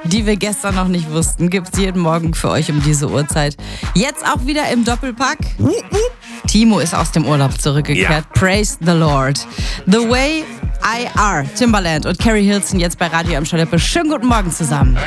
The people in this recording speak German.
die wir gestern noch nicht wussten, gibt's jeden Morgen für euch um diese Uhrzeit. Jetzt auch wieder im Doppelpack. Timo ist aus dem Urlaub zurückgekehrt. Ja. Praise the Lord. The Way I Are, Timbaland und Carrie Hilson jetzt bei Radio am Schaleppe. Schönen guten Morgen zusammen.